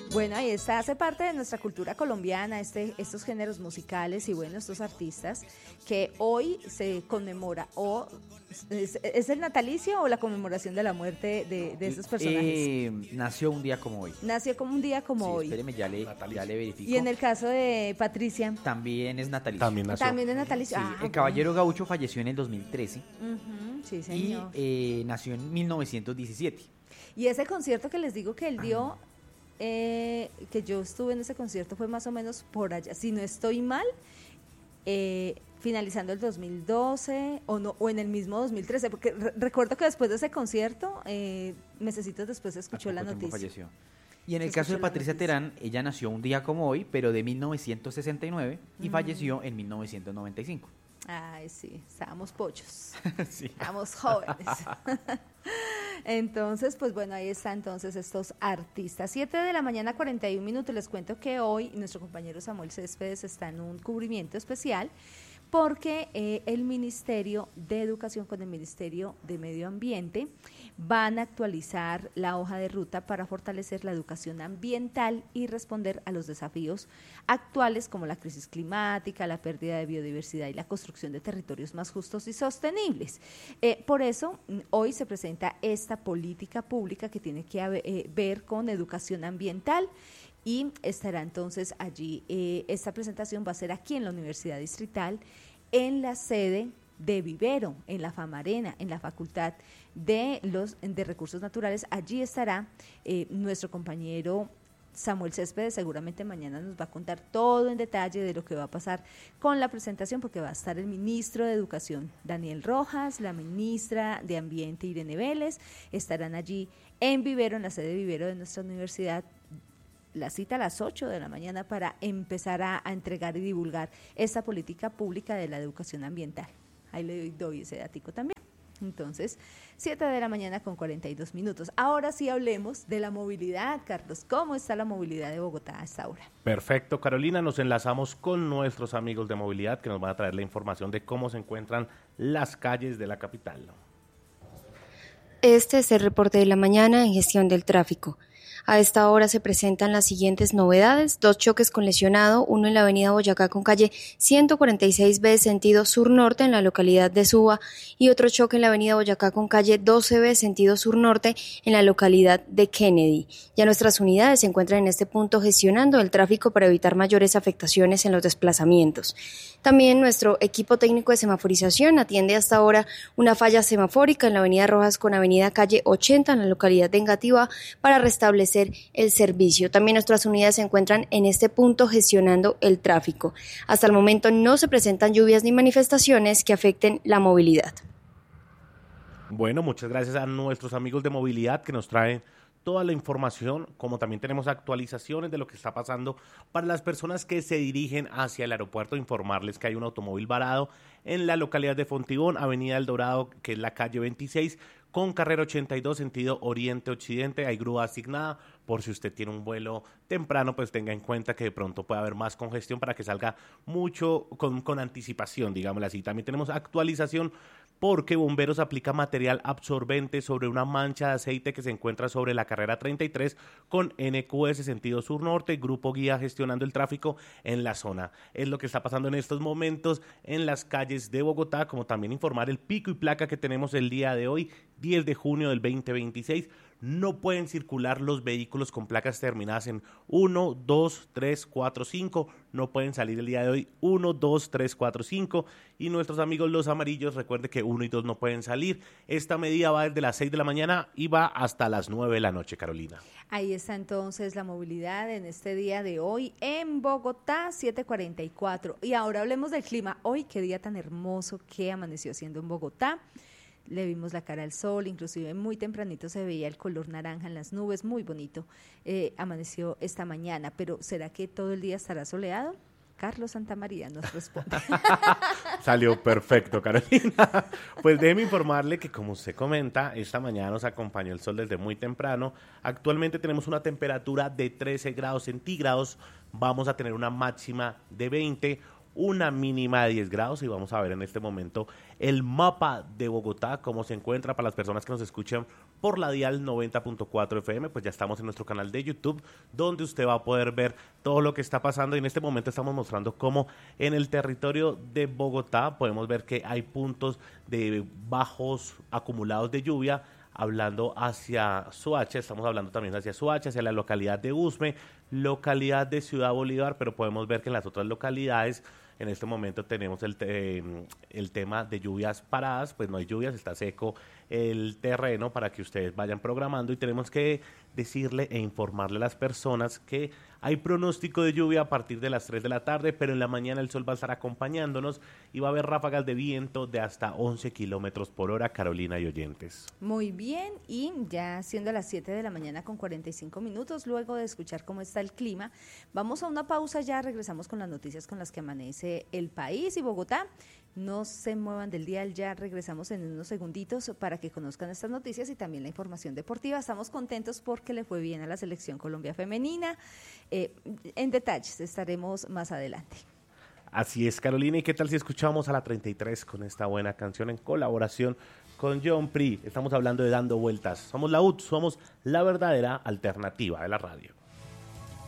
Bueno, ahí está, hace parte de nuestra cultura colombiana, estos géneros musicales y bueno, estos artistas que hoy se conmemora, o ¿es el natalicio o la conmemoración de la muerte de esos personajes? Nació un día como hoy. Nació como un día como hoy. Espéreme, ya le verifico. Y en el caso de Patricia. También es natalicio. También nació. También es natalicio. Sí, el Caballero Gaucho falleció en el 2013. Sí, señor. Y nació en 1917. Y ese concierto que les digo que él dio, que yo estuve en ese concierto, fue más o menos por allá, si no estoy mal, finalizando el 2012 o en el mismo 2013, porque recuerdo que después de ese concierto, mesecitos después se escuchó la noticia. Falleció. Y en el caso de Patricia Terán, ella nació un día como hoy, pero de 1969 y falleció en 1995. Ay, sí, estábamos pochos, Sí. estábamos jóvenes. Entonces, pues bueno, ahí están entonces estos artistas. 7:41 a.m. Les cuento que hoy nuestro compañero Samuel Céspedes está en un cubrimiento especial porque el Ministerio de Educación con el Ministerio de Medio Ambiente van a actualizar la hoja de ruta para fortalecer la educación ambiental y responder a los desafíos actuales como la crisis climática, la pérdida de biodiversidad y la construcción de territorios más justos y sostenibles. Por eso, hoy se presenta esta política pública que tiene que ver con educación ambiental. Y estará entonces allí, esta presentación va a ser aquí en la Universidad Distrital, en la sede de Vivero, en la Famarena, en la Facultad de Recursos Naturales. Allí estará nuestro compañero Samuel Céspedes, seguramente mañana nos va a contar todo en detalle de lo que va a pasar con la presentación, porque va a estar el ministro de Educación, Daniel Rojas, la ministra de Ambiente, Irene Vélez, estarán allí en Vivero, en la sede de Vivero de nuestra universidad. La cita a las 8 de la mañana para empezar a entregar y divulgar esta política pública de la educación ambiental. Ahí le doy ese datico también. Entonces, 7:42 a.m. Ahora sí hablemos de la movilidad, Carlos. ¿Cómo está la movilidad de Bogotá a esta hora? Perfecto, Carolina. Nos enlazamos con nuestros amigos de movilidad que nos van a traer la información de cómo se encuentran las calles de la capital. Este es el reporte de la mañana en gestión del tráfico. A esta hora se presentan las siguientes novedades: 2 choques con lesionado, uno en la avenida Boyacá con calle 146B sentido sur-norte en la localidad de Suba y otro choque en la avenida Boyacá con calle 12B sentido sur-norte en la localidad de Kennedy. Ya nuestras unidades se encuentran en este punto gestionando el tráfico para evitar mayores afectaciones en los desplazamientos. También nuestro equipo técnico de semaforización atiende hasta ahora una falla semafórica en la avenida Rojas con avenida calle 80 en la localidad de Engativá para restablecer el servicio. También nuestras unidades se encuentran en este punto gestionando el tráfico. Hasta el momento no se presentan lluvias ni manifestaciones que afecten la movilidad. Bueno, muchas gracias a nuestros amigos de movilidad que nos traen toda la información, como también tenemos actualizaciones de lo que está pasando para las personas que se dirigen hacia el aeropuerto. Informarles que hay un automóvil varado en la localidad de Fontibón, avenida El Dorado, que es la calle 26, con carrera 82, sentido oriente-occidente. Hay grúa asignada, por si usted tiene un vuelo temprano, pues tenga en cuenta que de pronto puede haber más congestión para que salga mucho con anticipación, digámoslo así. También tenemos actualización porque Bomberos aplica material absorbente sobre una mancha de aceite que se encuentra sobre la carrera 33 con NQS sentido sur-norte, grupo guía gestionando el tráfico en la zona. Es lo que está pasando en estos momentos en las calles de Bogotá, como también informar el pico y placa que tenemos el día de hoy, 10 de junio del 2026. No pueden circular los vehículos con placas terminadas en 1, 2, 3, 4, 5. No pueden salir el día de hoy 1, 2, 3, 4, 5. Y nuestros amigos los amarillos, recuerde que 1 y 2 no pueden salir. Esta medida va desde las 6 de la mañana y va hasta las 9 de la noche, Carolina. Ahí está entonces la movilidad en este día de hoy en Bogotá, 7:44. Y ahora hablemos del clima. Hoy, qué día tan hermoso que amaneció siendo en Bogotá. Le vimos la cara al sol, inclusive muy tempranito se veía el color naranja en las nubes, muy bonito. Amaneció esta mañana, pero ¿será que todo el día estará soleado? Carlos Santamaría nos responde. Salió perfecto, Carolina. Pues déjeme informarle que, como usted comenta, esta mañana nos acompañó el sol desde muy temprano. Actualmente tenemos una temperatura de 13 grados centígrados. Vamos a tener una máxima de 20. una mínima de 10 grados y vamos a ver en este momento el mapa de Bogotá, cómo se encuentra para las personas que nos escuchan por la dial 90.4 FM, pues ya estamos en nuestro canal de YouTube, donde usted va a poder ver todo lo que está pasando y en este momento estamos mostrando cómo en el territorio de Bogotá podemos ver que hay puntos de bajos acumulados de lluvia, hablando hacia Soacha, estamos hablando también hacia Soacha, hacia la localidad de Usme, localidad de Ciudad Bolívar, pero podemos ver que en las otras localidades en este momento tenemos el tema de lluvias paradas, pues no hay lluvias, está seco el terreno para que ustedes vayan programando y tenemos que decirle e informarle a las personas que hay pronóstico de lluvia a partir de las 3 de la tarde, pero en la mañana el sol va a estar acompañándonos y va a haber ráfagas de viento de hasta 11 kilómetros por hora, Carolina y oyentes. Muy bien, y ya siendo las 7 de la mañana con 45 minutos, luego de escuchar cómo está el clima, vamos a una pausa, ya regresamos con las noticias con las que amanece el país y Bogotá. No se muevan del dial, ya regresamos en unos segunditos para que conozcan estas noticias y también la información deportiva. Estamos contentos porque le fue bien a la Selección Colombia Femenina. En detalles estaremos más adelante. Así es, Carolina, ¿y qué tal si escuchamos a la 33 con esta buena canción en colaboración con John Pri? Estamos hablando de Dando Vueltas. Somos la UT, somos la verdadera alternativa de la radio.